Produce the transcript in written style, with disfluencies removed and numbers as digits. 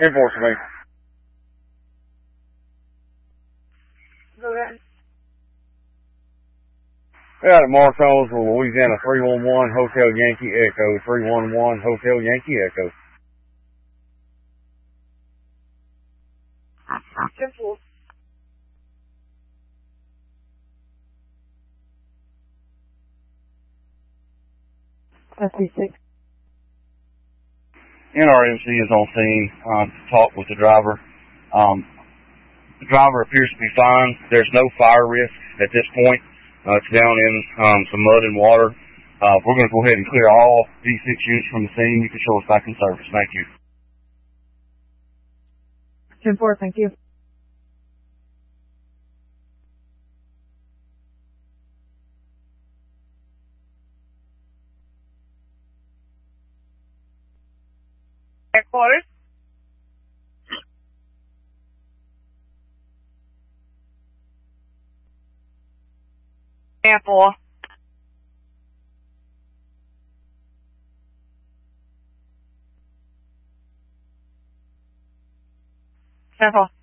Enforce me. Go ahead. Out at Marcos, Louisiana, 311 Hotel Yankee Echo, 311 Hotel Yankee Echo. 10-4. SC6. NRMC is on scene to talk with the driver. The driver appears to be fine. There's no fire risk at this point. It's down in some mud and water. We're going to go ahead and clear all D6 units from the scene. You can show us back in service. Thank you. 10-4, thank you. Headquarters. Sample. Sample.